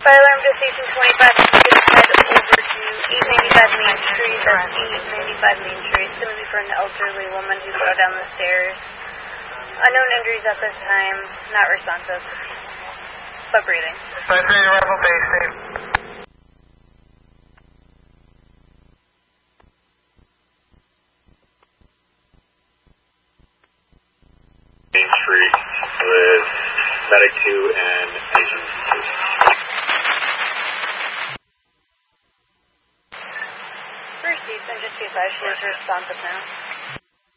Fire alarm to station 25. Head over to 895 Main Street. That's 895 Main Street. It's going to be for an elderly woman who fell down the stairs. Unknown injuries at this time. Not responsive. But breathing. 5-3 arrival base, safe. Main Street with Medic 2 and Agent 2. First, and just be advised, she is responsive now.